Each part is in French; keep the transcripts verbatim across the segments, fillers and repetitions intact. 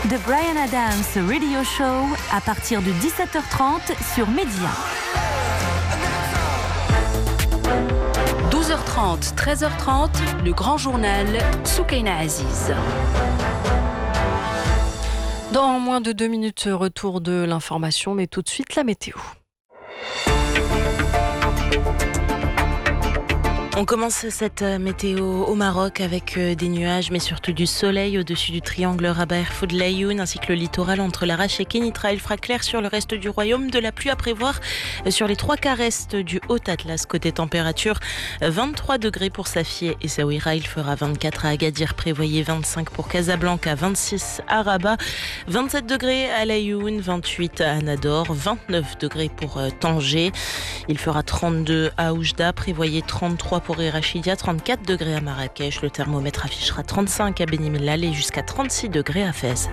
The Bryan Adams Radio Show à partir de dix-sept heures trente sur Média. douze heures trente, treize heures trente, le grand journal Soukaina Aziz. Dans moins de deux minutes, retour de l'information, mais tout de suite la météo. On commence cette météo au Maroc avec des nuages, mais surtout du soleil au-dessus du triangle Rabat Erfoud Layoun, ainsi que le littoral entre Larache et Kénitra. Il fera clair sur le reste du royaume, de la pluie à prévoir sur les trois quarts est du Haut-Atlas. Côté température, vingt-trois degrés pour Safié et Saouira. Il fera vingt-quatre à Agadir, prévoyez vingt-cinq pour Casablanca, vingt-six à Rabat, vingt-sept degrés à Layoun, vingt-huit à Anador, vingt-neuf degrés pour Tanger. Il fera trente-deux à Oujda, prévoyez trente-trois pour Irachidia, trente-quatre degrés à Marrakech. Le thermomètre affichera trente-cinq à Beni Mellal et jusqu'à trente-six degrés à Fès.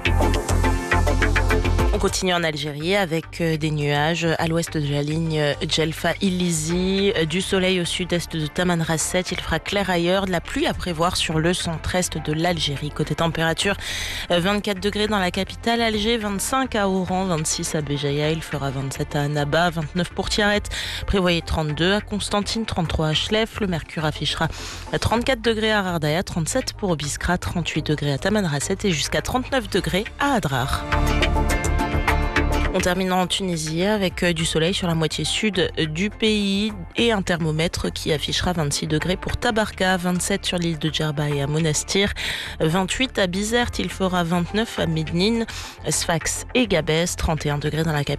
On continue en Algérie avec des nuages à l'ouest de la ligne Djelfa-Ilizi, du soleil au sud-est de Tamanrasset. Il fera clair ailleurs, de la pluie à prévoir sur le centre-est de l'Algérie. Côté température, vingt-quatre degrés dans la capitale Alger, vingt-cinq à Oran, vingt-six à Béjaïa. Il fera vingt-sept à Annaba, vingt-neuf pour Tiaret. Prévoyez trente-deux à Constantine, trente-trois à Chlef. Le mercure affichera trente-quatre degrés à Rardaya, trente-sept pour Biskra, trente-huit degrés à Tamanrasset et jusqu'à trente-neuf degrés à Adrar. On termine en Tunisie avec du soleil sur la moitié sud du pays et un thermomètre qui affichera vingt-six degrés pour Tabarka, vingt-sept sur l'île de Djerba et à Monastir, vingt-huit à Bizerte, il fera vingt-neuf à Médine, Sfax et Gabès, trente et un degrés dans la capitale.